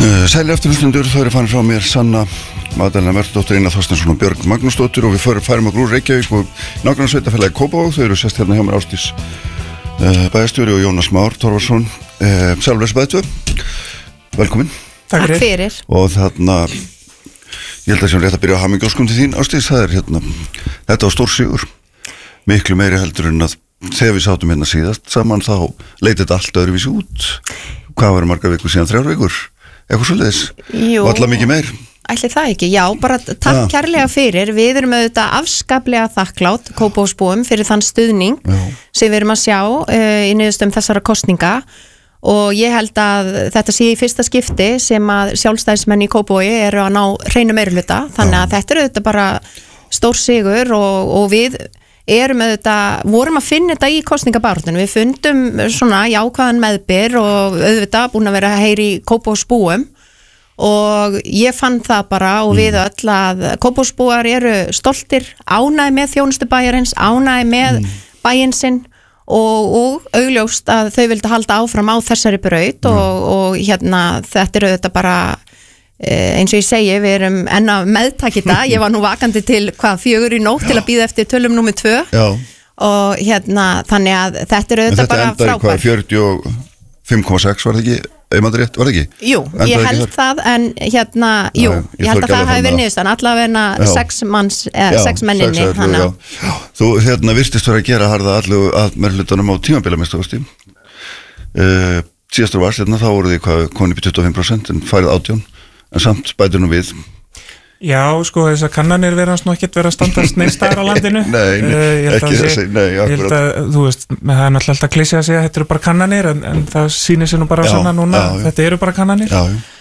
Sæli afturhlustundur, það farin frá mér Sanna Magdalena Mörtudóttir, Einar Þorsteinsson og Björg Magnúsdóttir og við færum okkur úr Reykjavík og nágrannar sveitafélagi Kópavog. Þau eru sest hérna hjá mér Ásdís bæjarstjóri og Jónas Már Torfarsson, sælblessu bæðtvö. Velkomin. Takk fyrir. Og þarna, ég held að sem rétt að byrja á hamingjóskum til þín, Ásdís, það hérna, þetta var stór sigur, miklu meiri heldur en að þegar við sátum hérna síðast saman þá leit þetta allt öðruvísi út. Hvað var margar vikur síðan, 3 vikur? Eitthvað svoleiðis? Jú. Og alla mikið meir? Ætli það ekki, já, bara takk kærlega fyrir. Við erum auðvitað afskaplega þakklátt Kópavogsbúum fyrir þann stuðning sem við erum að sjá í niðurstöðum þessara kosninga og ég held að þetta sé í fyrsta skipti sem að sjálfstæðismenn í Kópavogi eru að ná hreinu meirihluta, þannig að þetta er auðvitað bara stór sigur og við vorum að finna þetta í kosningabaráttunum. Við fundum svona jákvæðan meðbyr og auðvitað búin að vera að heyri í Kópavogsbúum og ég fann það bara og við öll að Kópavogsbúar eru stoltir, ánægðir með þjónustu bæjarins, ánægðir með bæinn sinn og augljóst að þau vildu halda áfram á þessari braut og hérna þetta er auðvitað bara eins og ég segi, við erum enn að meðtaka þetta. Ég var nú vakandi til 4 í nótt til að bíða eftir tölum númer 2 og hérna þannig að þetta er auðvitað bara frábært. Þetta endaði 45,6 var það ekki, var það ekki? Jú, ég held það en hérna, jú, ég held að það hafi verið niðurstaðan, allavega 6 menninni. Þú hérna virtist vera að gera harða allu að meirihlutanum á tímabila minnst síðastur varst, þá voru þið konið upp í 25% en færið 18%. En samt bætur nú við. Já, sko, þessar kannanir verðast nú ekkert vera að standast neins staðar á landinu. Ekki þessi, ég held að, þú veist, það er náttúrulega alltaf klísið að segja að þetta eru bara kannanir, en það sýnir sér nú bara að sanna núna, þetta eru bara kannanir.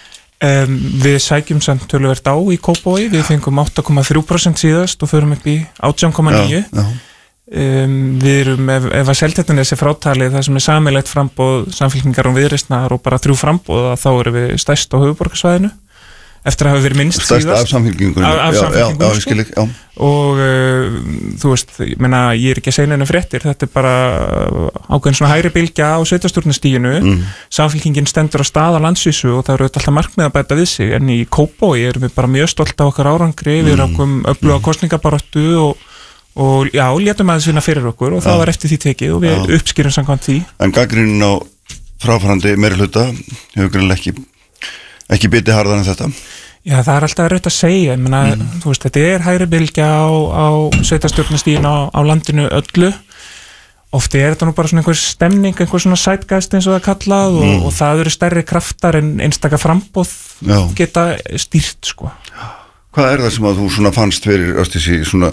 Við sækjum samt töluvert á í Kópavogi, við fengum 8,3% síðast og förum upp í 18,9%. Við erum, ef að Seltjarnarnesi frátalið það sem er sameiginlegt framboð Samfylkingar og Viðreisnar og bara 3 framboð þá erum við stærst á höfuðborgarsvæðinu eftir að hafa verið minnst stærst af Samfylkingunni og þú veist, ég meina ég er ekki að segja neina fréttir, þetta er bara ákveðin svona hægri bylgja á sveitarstjórnarstiginu. Samfylkingin stendur á stað á landsvísu og það eru alltaf markmið að bæta við sig en í Kópavogi erum við bara mjög stolt af okkar árangri, við erum öfluga kosningabaráttu og já, létum aðeins vinna fyrir okkur og það var eftir því tekið og við uppskýrum samkvæmt því. En gagnrýnin á fráfarandi meirihluta hefur greinilega ekki bitið harðar en þetta? Já, það er alltaf erfitt að segja, ég meina, þú veist, þetta er hægri bylgja á sveitarstjórnarstiginu á landinu öllu. Ofti er þetta nú bara svona einhver stemning, einhver svona sætgæst eins og það kallað og það eru stærri kraftar en einstaka framboð geta stýrt, sko. Hvað er það sem að þú svona fannst fyrir Ásdísi svona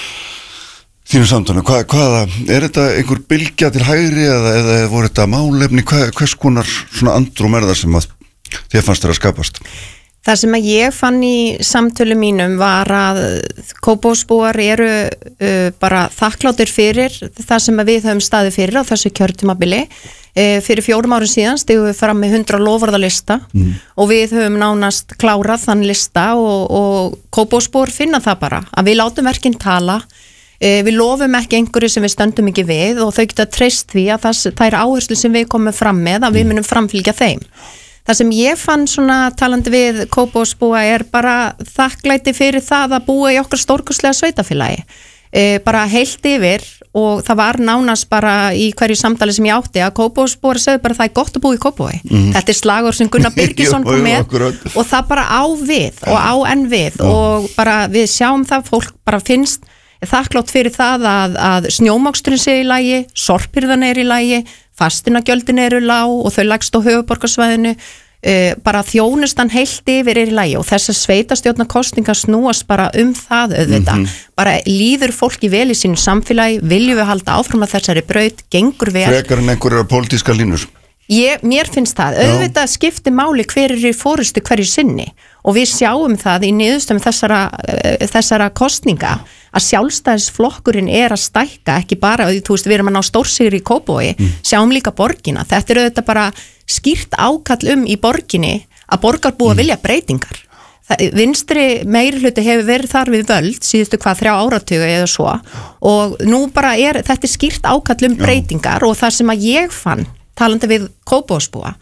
þínu samtali, hvaða, er þetta einhver bylgja til hægri eða voru þetta málefni, hvers konar svona andrúm er það sem að þér fannst þér að skapast? Það sem að ég fann í samtölu mínum var að Kópavogsbúar eru bara þakkláttir fyrir það sem að við höfum staðið fyrir á þessu kjörtímabili. Fyrir 4 árum síðan stigum við fram með 100 loforðalista og við höfum nánast klárað þann lista og Kópavogsbúar finna það bara að við látum verkin tala. Við lofum ekki einhverju sem við stöndum ekki við og þau geta treyst því að það er áherslu sem við komum fram með að við munum framfylgja þeim. Það sem ég fann svona talandi við Kópavogsbúa er bara þakklæti fyrir það að búa í okkar stórkostlega sveitafélagi. Bara heilt yfir og það var nánast bara í hverju samtali sem ég átti að Kópavogsbúar sögðu bara það er gott að búa í Kópavogi. Þetta er slagur sem Gunnar Birgisson kom með og það bara á við og á enn við og bara við sjáum það, fólk bara finnst þakklátt fyrir það að snjómoksturinn sé í lagi, sorphirðan er í lagi, fastinagjöldin eru lág og þau lægst á höfuðborgarsvæðinu, bara þjónustan heilt yfir er í lagi og þessar sveitarstjórnarkosningar snúast bara það auðvitað. Bara líður fólki vel í sínu samfélagi, viljum við halda áfram að þessari braut, gengur vel. Frekar en einhverjar pólitískar línur? Mér finnst það, auðvitað skiptir máli hver er í forystu hverju sinni og við sjáum það í niðurstöðum þessara kosninga að sjálfstæðisflokkurinn er að stækka, ekki bara, þú veist, við erum að ná stórsigri í Kópavogi, sjáum líka borgina. Þetta er auðvitað bara skýrt ákall í borginni að borgarbúa vilja breytingar. Vinstri meirihluti hefur verið þar við völd síðustu 3 áratugi eða svo og nú bara þetta er skýrt ákall breytingar og það sem að ég fann talandi við Kópavogsbúa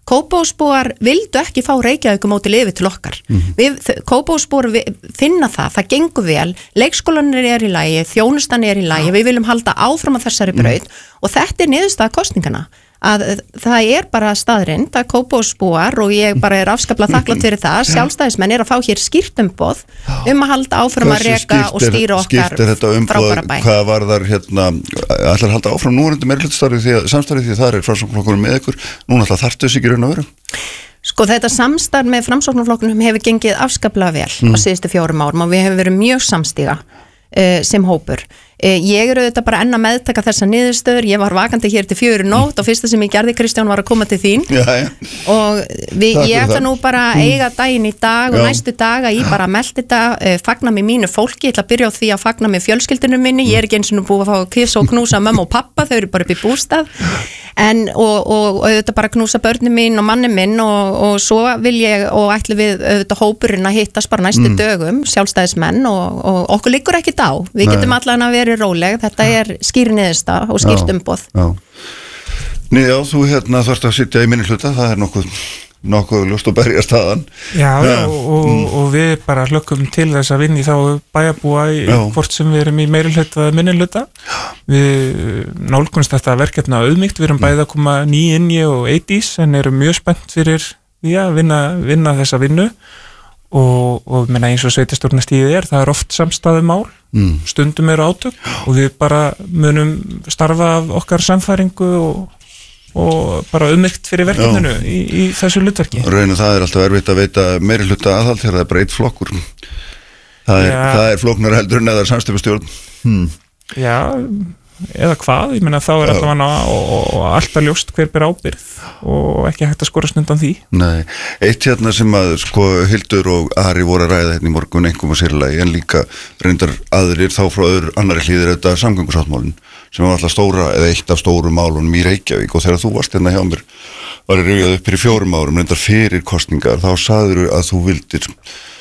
Kópavogsbúar vildu ekki fá Reykjavíkurmódel yfir til okkar. Kópavogsbúar finna það gengur vel, leikskólanir í lagi, þjónustan í lagi, við viljum halda áfram á þessari braut og þetta niðurstaða kosningana. Að það bara staðrind að Kópavogsbúar og ég bara afskaplega þakklátt fyrir það, sjálfstæðismenn að fá hér skýrt umboð að halda áfram að reka og stýra okkar frábæra bæ. Hvað var þar ætlar að halda áfram núverandi samstarfið því það Framsóknarflokkurinn með ykkur, núna ætla þarftu þess ekki raun að vera? Sko þetta samstarf með Framsóknarflokknum hefur gengið afskaplega vel á síðustu 4 árum og við hefum verið mjög samstíga sem hópur. Ég auðvitað bara enn að meðtaka þessa niðurstöður, ég var vakandi hér til 4 nótt og fyrsta sem ég gerði, Kristján, var að koma til þín og ég ætla nú bara að eiga daginn í dag og næstu daga ég bara meldi þetta, fagna með mínu fólki, ég ætla að byrja á því að fagna með fjölskyldunum minni, ég ekki eins og nú búið að fá kiss og knúsa mamma og pappa, þau eru bara upp í bústað og auðvitað bara knúsa börnin mín og manni minn og svo vil ég og ætla við auðvitað hópurinn að hittast bara næstu dögum, sjálfstæðismenn og okkur liggur ekkit á, við getum allan að vera róleg, þetta skýr niðursta og skýrt umboð. Já, þú þarft að sitja í minnihluta, það nokkuð ljóst og berja staðan. Já, og við bara hlökkum til þess að vinna í þá bæjarbúa hvort sem við erum í meirihluta eða minnihluta. Við nálgunst þetta verkefna auðmýkt, við erum bæði að koma inn og Eidís en erum mjög spennt fyrir að vinna þessa vinnu og menna eins og sveitarstjórnarstigið það oft samstæðu mál, stundum eru átök og við bara munum starfa af okkar samfæringu og bara auðmýkt fyrir verkefninu í þessu hlutverki. Raun og það alltaf erfitt að veita meirihluta aðhald þegar það bara einn flokkur. Það flóknar heldur en eða samstæðustjórn. Já, eða hvað, ég meina þá allavega og alltaf ljóst hver ber ábyrgð og ekki hægt að skorast undan því. Nei, eitt sem að Hildur og Ari voru að ræða í morgun einhverjum og sérlega en líka reyndar aðrir þá frá annari hlýðir þetta samgöngusáttmálin sem var alltaf stóra eða eitt af stóru málunum í Reykjavík og þegar þú varst hjá mér var rifjað upp fyrir 4 árum reyndar fyrir kosningar þá sagður að þú vildir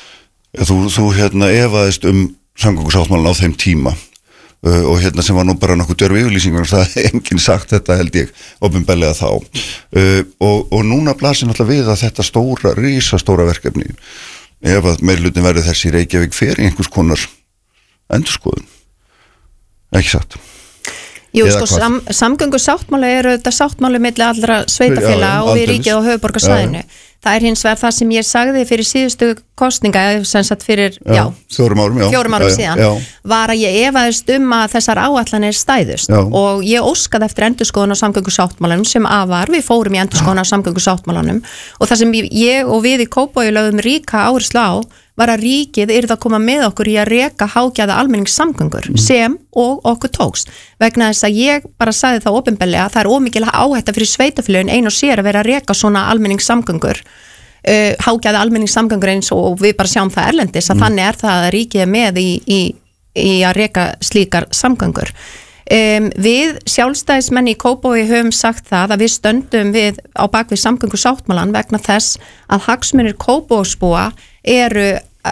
þú efaðist samgöngusáttmálin á þeim tíma og sem var nú bara nokkuð djörf yfirlýsingar það enginn sagt þetta held ég opinberlega þá og núna blasir náttúrulega við að þetta risastóra verkefni ef að meirihlutin verður þessi Reykjavík fyrir einhvers konar endurskoðun ekki satt. Jú, samgöngusáttmáli þetta sáttmáli milli allra sveitafélaga og við ríkið á höfuðborgarsvæðinu. Það hins vegar það sem ég sagði fyrir síðustu kosninga, sem sagt fyrir 4 árum síðan, var að ég efaðist að þessar áætlanir stæðust og ég óskaði eftir endurskoðun á samgöngusáttmálanum sem var, við fórum í endurskoðun á samgöngusáttmálanum og það sem ég og við í Kópavogi lögðum ríka áherslu á var að ríkið yrði að koma með okkur í að reka hágæða almenningssamgöngur sem og okkur tókst vegna þess að ég bara sagði það opinberlega að það er ómikil áhætta fyrir sveitafélögin ein og sér að vera að reka svona almenningssamgöngur hágæða almenningssamgöngur eins og við bara sjáum það erlendis að þannig það að ríkið er með í að reka slíkar samgöngur. Við sjálfstæðismenn í Kópavogi höfum sagt það að við stöndum við á bakvið samgöngusáttmálan vegna þess að hagsmunir Kópavogsbúa eru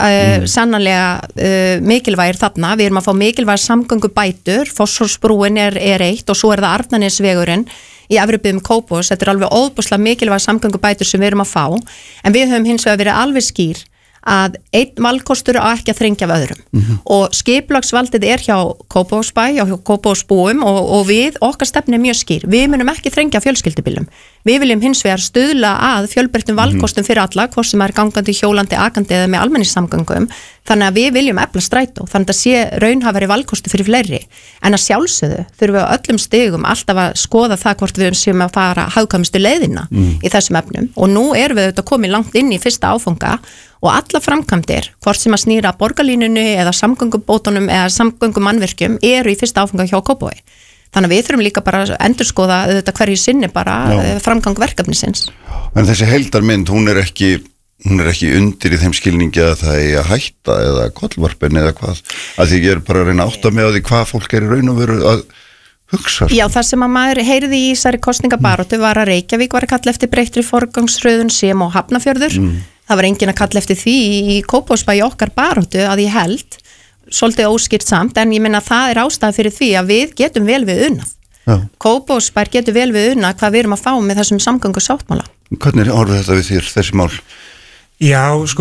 sannarlega mikilvægir þarna, við erum að fá mikilvægir samgöngubætur, Fossvogsbrúin er eitt og svo það Arnarnesvegurinn í efri byggðum Kópavogs, þetta alveg óbúslega mikilvægir samgöngubætur sem við erum að fá en við höfum hins vegar verið alveg skýr að einn valkostur á ekki að þrengja af öðrum og skipulagsvaldið hjá Kópavogsbæ og hjá Kópavogsbúum og við, okkar stefni er mjög skýr, við munum ekki þrengja fjölskyldubílum, við viljum hins vegar stuðla að fjölbreyttum valkostum fyrir alla, hvort sem gangandi, hjólandi, akandi eða með almenningssamgöngum, þannig að við viljum efla strætó, þannig að sé raunhæfari valkostu fyrir fleiri, en að sjálfsögðu þurfum við á öllum stigum alltaf að skoða það hvort við séum að fara hagkvæmustu leiðina í þessum efnum og nú erum við auðvitað komið langt inn í fyrsta áfanga og alla framkvæmdir, hvort sem að snýra borgarlínunni eða samgöngubótunum eða samgöngumannvirkjum eru í fyrsta áfanga hjá Kópavogi. Þannig að við þurfum líka bara að endurskoða auðvitað hverju sinni bara framgang verkefnisins. En þessi heildarmynd, hún er ekki undir í þeim skilningi að það eigi að hætta eða kollvarpin eða hvað, að því ég er bara að reyna að átta mig á því hvað fólk er í raun og veru að hugsa. Já, það sem að maður heyrði í þessari kosningabaróttu var að Reykjavík var að kalla eftir breyttri forgangsröðun sem og Hafnarfjörður. Það var enginn að kalla eftir því í Kópavogsbæ í okkar baróttu að ég held, svolítið óskýrt samt, en ég minna það er ástæða fyrir því að við getum vel við unnað. Kópavogsbær getur vel við unnað hvað við erum að fá með þessum samgöngusáttmála. Hvernig horfir þetta við þér, þessi mál? Já, sko,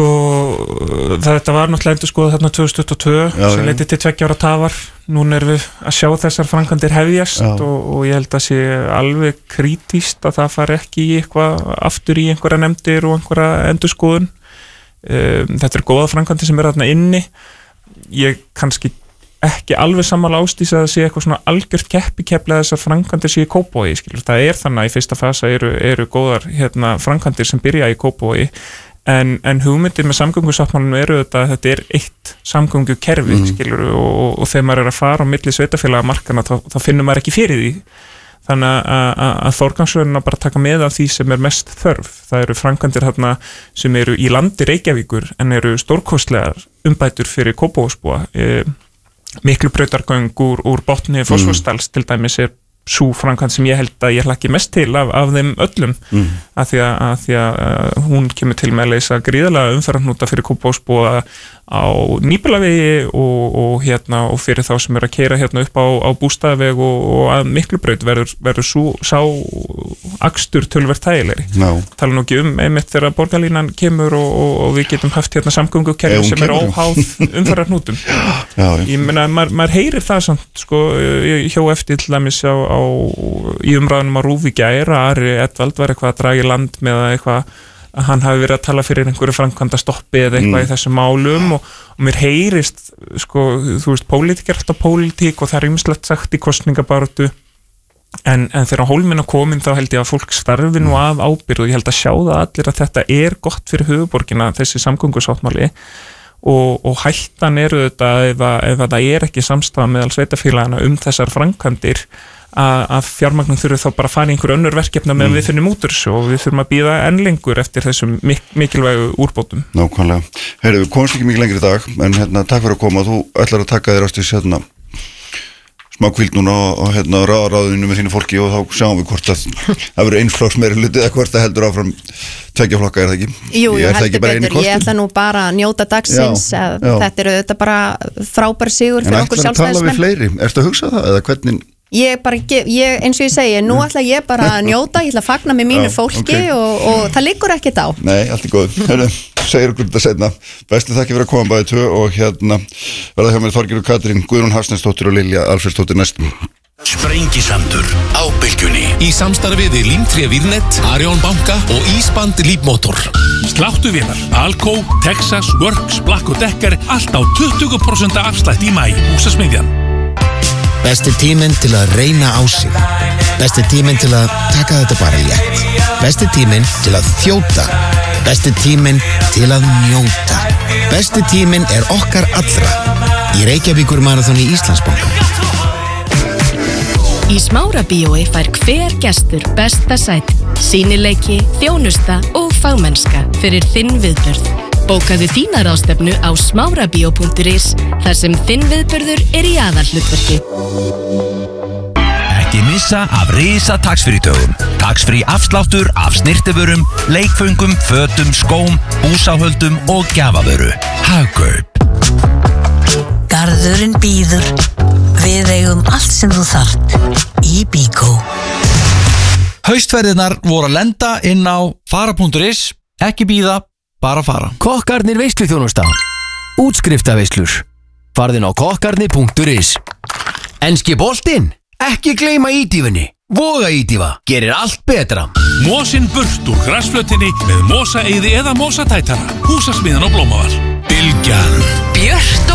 þetta var náttúrulega endur skoða þarna 2022 sem leiti til 2 ára tafar. Núna erum við að sjá þessar framkvæmdir hefjast og ég held að sé alveg krítískt að það fari ekki í eitthvað aftur í einhverja nefndir og einhverja endurskoðun. Þetta er góða framkvæmdir sem þarna inni. Ég kannski ekki alveg sammála Ásdís að það sé eitthvað svona algjört keppikefli að þessar framkvæmdir sé í Kópavogi, skilur. Það er þannig að í fyrsta fasa eru góðar framkvæmdir sem byrja í Kópavogi. En hugmyndir með samgöngusáttmálanum eru þetta er eitt samgöngukerfi, skilur, og þegar maður að fara á milli sveitafélagamarkana þá finnur maður ekki fyrir því. Þannig að forgangsröðin að bara taka með af því sem mest þörf. Það eru framkvæmdir þarna sem eru í landi Reykjavíkur en eru stórkostlegar umbætur fyrir Kópavogsbúa. Miklubrautargöng úr botni Fossvogsdals til dæmis sú framkvæmd sem ég held að ég hlakki mest til af þeim öllum af því að hún kemur til með að leysa gríðarlega umferðarhnúta fyrir Kópavogsbúa á Nýbýlavegi og fyrir þá sem að keyra upp á Bústaðaveg og að Miklubraut verður sá akstur töluvert þægilegri. Tala nú ekki einmitt þegar borgarlínan kemur og við getum haft samgöngukerfi sem óháð umferðarhnútum. Ég meina, maður heyrir það samt, sko, hjá eftir til dæmis í umræðunum á RÚV í gær að Ari Edvald var eitthvað að draga í land með eitthvað að hann hafi verið að tala fyrir einhverju framkvæmda stoppi eða eitthvað í þessum málum og mér heyrist, sko, þú veist, pólitík er alltaf pólitík og það er ýmislegt sagt í kosningabaráttu en þegar á hólminn á komin þá held ég að fólk starfi nú af ábyrgð og ég held að sjá það allir að þetta er gott fyrir höfuðborgina, þessi samgöngusáttmáli og hættan eru þetta ef það er ekki samstaða meðal sveitafélagana þessar framkvæmdir að fjármagnum þurfi þá bara að fara í einhver önnur verkefna meðan við finnum út úr þessu og við þurfum að bíða enn lengur eftir þessum mikilvægu úrbótum. Nákvæmlega. Heyrðu, við komumst ekki mikið lengri í dag, en takk fyrir að koma. Þú ætlar að taka þér Ásdís smá hvíld núna og ráðinu með þínu fólki og þá sjáum við hvort að það verður einflokks meiri hluti eða hvort það heldur áfram 2 flokka, er það ekki? Jú, heldur betur. Ég ætla nú bara að njóta dagsins. Þetta eru þetta bara frábær sigur fyrir okkur sjálfstæðismenn. En ætlar að tala við fleiri? Ertu að hugsa það eða hvernig? Eins og ég segi, nú ætla ég bara að njóta, ég ætla að fagna með mínu fólki og það liggur ekkert á. Nei, allt er góð. Segir okkur þetta seinna. Bestu þakki fyrir að koma bæði tvö og verða hjá mér Þorgeir og Katrín, Guðrún Hafsteinsdóttir og Lilja Alfreðsdóttir næstum. Sprengisandur á Bylgjunni í samstarfi við Límtré Vírnet, Arion banka og Ísband Lífmotor. Sláttuvélar, Alco, Texas, Works, Black & Decker, allt á 20% afslætt í maí. Húsasmiðjan. Besti tíminn til að reyna á sig. Besti tíminn til að taka þetta bara létt. Besti tíminn til að þjóta. Besti tíminn til að njóta. Besti tíminn er okkar allra í Reykjavíkur maraþoni Íslandsbanka. Í Smárabíói fær hver gestur besta sæti, sýnileiki, þjónusta og fagmennska fyrir þinn viðburð. Bókaðu þína ráðstefnu á smárabíó.is þar sem þinn viðburður er í aðalhlutverki. Ekki missa af risa taxfree-dögum. Taxfree afsláttur af snyrtivörum, leikföngum, fötum, skóm, húsáhöldum og gjafavöru. Hagkaup. Garðurinn bíður. Við eigum allt sem þú þarft í Bíkó. Haustferðirnar voru að lenda inn á fara.is. Ekki bíða, bara fara. Kokkarnir veisluþjónusta. Útskriftarveislur. Farðin á kokkarnir.is. Enski boltinn. Ekki gleyma ídífunni. Voga ídífa. Gerir allt betra. Mosin burt úr grasflötinni með mosaeyði eða mosatætara. Húsasmiðan á Blómavall.